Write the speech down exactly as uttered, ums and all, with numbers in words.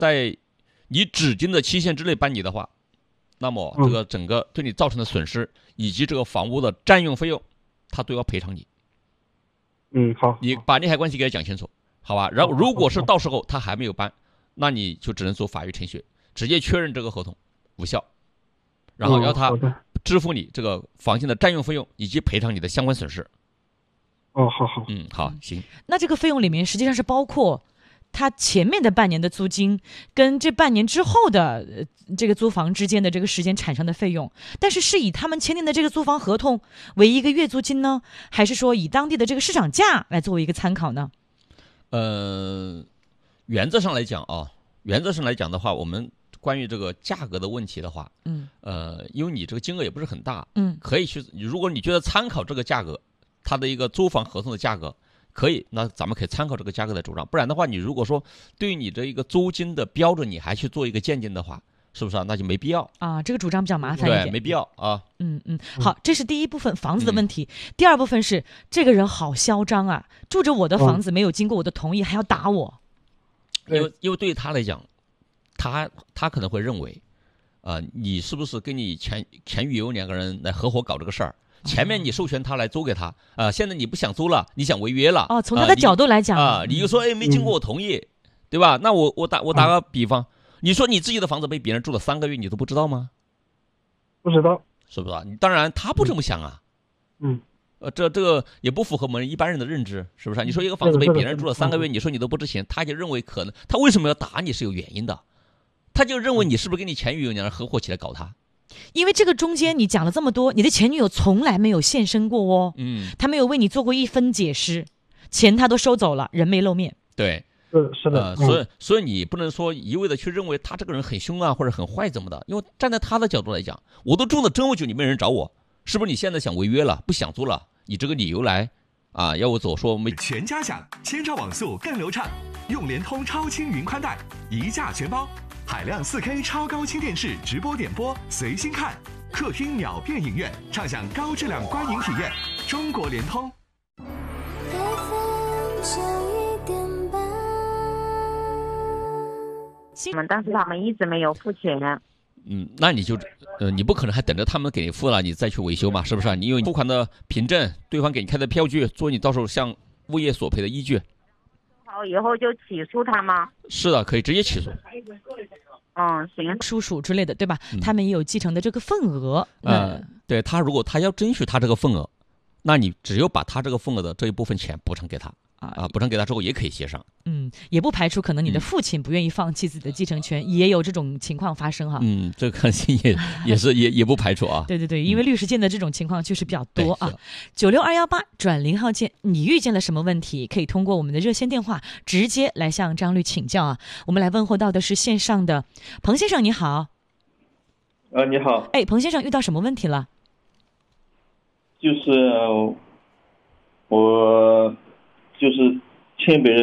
在你指定的期限之内搬离的话，那么这个整个对你造成的损失以及这个房屋的占用费用，他都要赔偿你。 嗯，好， 你把利害关系给他讲清楚，好吧？然后如果是到时候他还没有搬，那你就只能走法律程序，直接确认这个合同无效，然后要他支付你这个房间的占用费用以及赔偿你的相关损失。 哦，好好， 嗯，好，行。 那这个费用里面实际上是包括他前面的半年的租金跟这半年之后的、呃、这个租房之间的这个时间产生的费用，但是是以他们签订的这个租房合同为一个月租金呢，还是说以当地的这个市场价来作为一个参考呢？ 呃，原则上来讲啊，原则上来讲的话，我们关于这个价格的问题的话， 嗯， 呃，因为你这个金额也不是很大， 嗯， 可以去，如果你觉得参考这个价格，它的一个租房合同的价格可以，那咱们可以参考这个价格的主张。不然的话，你如果说对于你这一个租金的标准，你还去做一个鉴定的话，是不是啊？那就没必要啊，这个主张比较麻烦一点， 对，没必要啊。 嗯嗯，好，这是第一部分房子的问题。嗯、第二部分是这个人好嚣张啊，住着我的房子没有经过我的同意，还要打我。 因为因为对于他来讲，他他可能会认为，啊、呃，你是不是跟你前前女友两个人来合伙搞这个事儿？前面你授权他来租给他，啊、呃，现在你不想租了，你想违约了。 哦，从他的角度来讲啊、呃，你就说，哎，没经过我同意，嗯、对吧？那我我打我打个比方，嗯、你说你自己的房子被别人住了三个月，你都不知道吗？ 不知道， 是不是啊？你当然他不这么想啊。 嗯。 呃，这这个也不符合我们一般人的认知，是不是啊？你说一个房子被别人住了三个月，你说你都不知情，他就认为可能他为什么要打你是有原因的，他就认为你是不是跟你前女友两人合伙起来搞他。 因为这个中间你讲了这么多，你的前女友从来没有现身过哦， 嗯， 他没有为你做过一分解释，钱他都收走了，人没露面。 对， 是是的， 呃，所以所以你不能说一味的去认为他这个人很凶啊，或者很坏怎么的，因为站在他的角度来讲，我都住了这么久，你没人找我，是不是你现在想违约了，不想租了，以这个理由来啊，要我走说没全家享，千兆网速更流畅，用联通超轻云宽带，一价全包。海量 四K 超高清电视直播点播随心看，客厅秒变影院，畅享高质量观影体验。中国联通。 我们但是他们一直没有付钱。 嗯，那你就呃，你不可能还等着他们给你付了，你再去维修嘛，是不是、啊？你有付款的凭证，对方给你开的票据，做你到时候向物业索赔的依据。 好，以后就起诉他吗？ 是的，可以直接起诉。 嗯，行， 叔叔之类的，对吧？嗯、他们也有继承的这个份额。 嗯，呃、对他，如果他要争取他这个份额，那你只有把他这个份额的这一部分钱补偿给他。啊，补偿给他之后也可以协商。 嗯，也不排除可能你的父亲不愿意放弃自己的继承权，嗯、也有这种情况发生哈。 嗯，这可能性也也是也也不排除啊。 对对对，因为律师见的这种情况确实比较多啊。九六二幺八转零号键，你遇见了什么问题？可以通过我们的热线电话直接来向张律请教啊。我们来问候到的是线上的彭先生，你好。 呃，你好。 哎，彭先生遇到什么问题了？ 就是我。就是欠别人